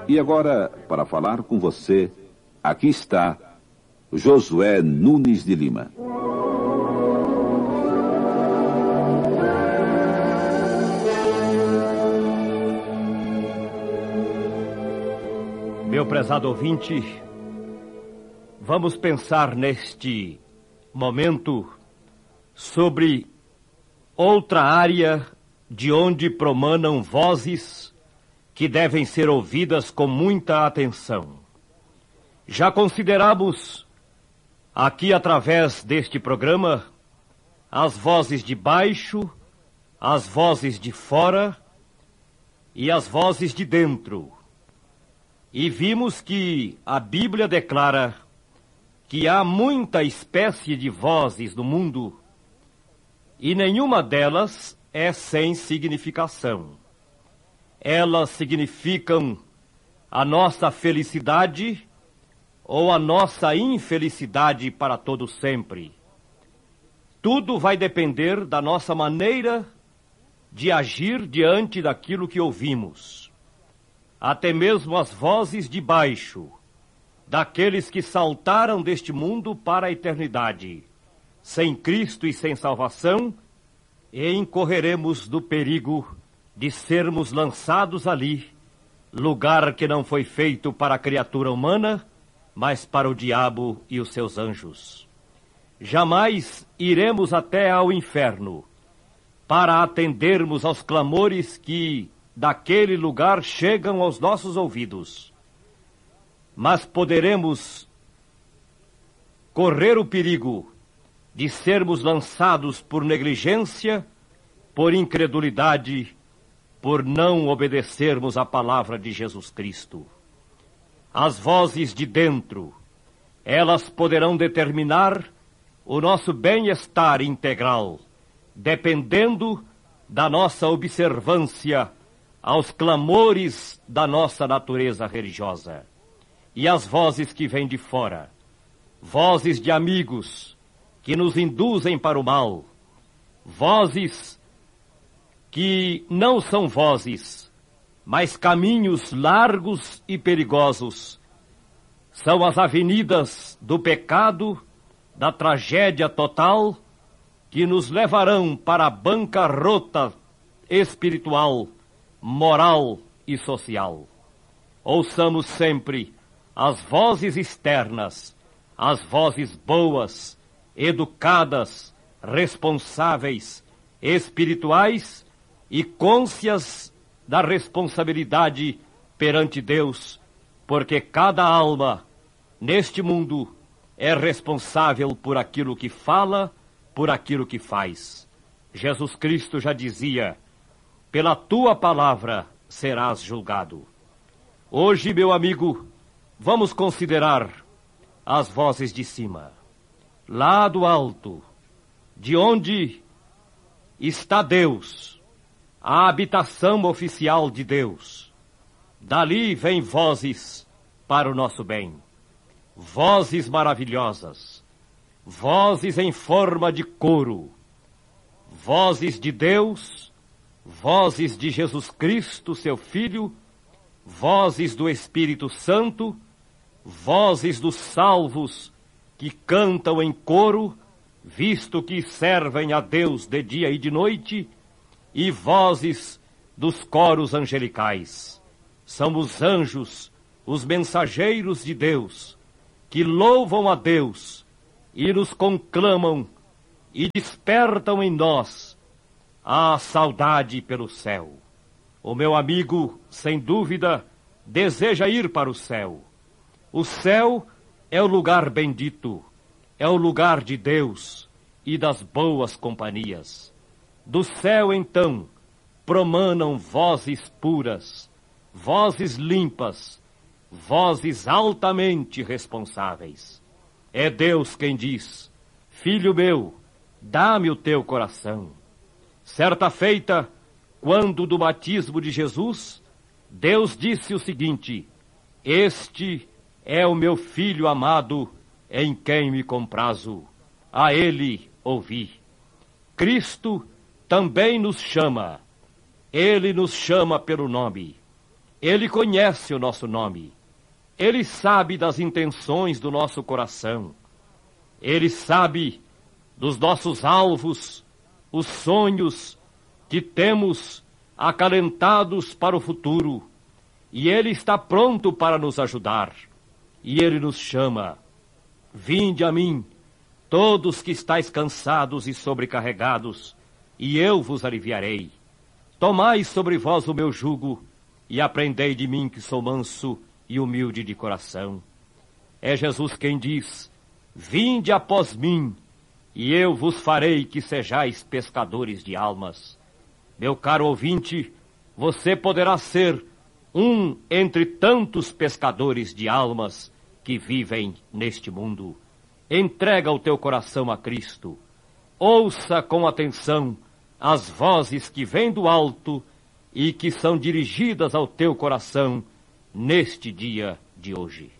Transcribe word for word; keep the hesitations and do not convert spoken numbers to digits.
E agora, para falar com você, aqui está Josué Nunes de Lima. Meu prezado ouvinte, vamos pensar neste momento sobre outra área de onde promanam vozes que devem ser ouvidas com muita atenção. Já consideramos aqui, através deste programa, as vozes de baixo, as vozes de fora e as vozes de dentro. E vimos que a Bíblia declara que há muita espécie de vozes no mundo e nenhuma delas é sem significação. Elas significam a nossa felicidade ou a nossa infelicidade para todo sempre. Tudo vai depender da nossa maneira de agir diante daquilo que ouvimos. Até mesmo as vozes de baixo, daqueles que saltaram deste mundo para a eternidade, sem Cristo e sem salvação, e incorreremos do perigo de sermos lançados ali, lugar que não foi feito para a criatura humana, mas para o diabo e os seus anjos. Jamais iremos até ao inferno para atendermos aos clamores que daquele lugar chegam aos nossos ouvidos. Mas poderemos correr o perigo de sermos lançados por negligência, por incredulidade, por não obedecermos à palavra de Jesus Cristo. As vozes de dentro, elas poderão determinar o nosso bem-estar integral, dependendo da nossa observância aos clamores da nossa natureza religiosa. E as vozes que vêm de fora, vozes de amigos que nos induzem para o mal, vozes que não são vozes, mas caminhos largos e perigosos. São as avenidas do pecado, da tragédia total, que nos levarão para a bancarrota espiritual, moral e social. Ouçamos sempre as vozes externas, as vozes boas, educadas, responsáveis, espirituais e cônscias da responsabilidade perante Deus, porque cada alma neste mundo é responsável por aquilo que fala, por aquilo que faz. Jesus Cristo já dizia: pela tua palavra serás julgado. Hoje, meu amigo, vamos considerar as vozes de cima, lá do alto, de onde está Deus, a habitação oficial de Deus. Dali vêm vozes para o nosso bem, vozes maravilhosas, vozes em forma de coro, vozes de Deus, vozes de Jesus Cristo, seu Filho, vozes do Espírito Santo, vozes dos salvos que cantam em coro, visto que servem a Deus de dia e de noite, e vozes dos coros angelicais. São os anjos, os mensageiros de Deus, que louvam a Deus e nos conclamam e despertam em nós a saudade pelo céu. O meu amigo, sem dúvida, deseja ir para o céu. O céu é o lugar bendito, é o lugar de Deus e das boas companhias. Do céu, então, promanam vozes puras, vozes limpas, vozes altamente responsáveis. É Deus quem diz: filho meu, dá-me o teu coração. Certa feita, quando do batismo de Jesus, Deus disse o seguinte: este é o meu filho amado, em quem me comprazo. A ele ouvi. Cristo também nos chama. Ele nos chama pelo nome. Ele conhece o nosso nome. Ele sabe das intenções do nosso coração. Ele sabe dos nossos alvos, os sonhos que temos acalentados para o futuro. E Ele está pronto para nos ajudar. E Ele nos chama: vinde a mim, todos que estáis cansados e sobrecarregados, e eu vos aliviarei. Tomai sobre vós o meu jugo, e aprendei de mim, que sou manso e humilde de coração. É Jesus quem diz: vinde após mim, e eu vos farei que sejais pescadores de almas. Meu caro ouvinte, você poderá ser um entre tantos pescadores de almas que vivem neste mundo. Entrega o teu coração a Cristo. Ouça com atenção as vozes que vêm do alto e que são dirigidas ao teu coração neste dia de hoje.